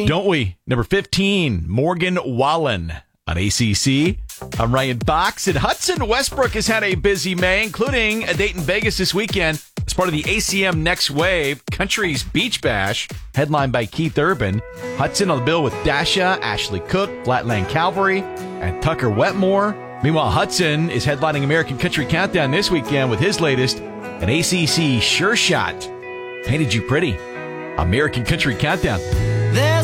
Don't we? Number 15, Morgan Wallen on ACC. I'm Ryan Box, and Hudson Westbrook has had a busy May, including a date in Vegas this weekend as part of the ACM Next Wave Country's Beach Bash, headlined by Keith Urban. Hudson on the bill with Dasha, Ashley Cook, Flatland Calvary, and Tucker Wetmore. Meanwhile, Hudson is headlining American Country Countdown this weekend with his latest, an ACC Sure Shot. Painted You Pretty. American Country Countdown.